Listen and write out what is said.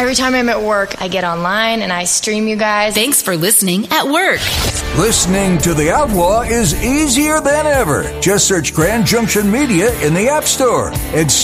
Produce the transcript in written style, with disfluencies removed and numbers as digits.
Every time I'm at work, I get online and I stream you guys. Thanks for listening at work. Listening to The Outlaw is easier than ever. Just search Grand Junction Media in the App Store and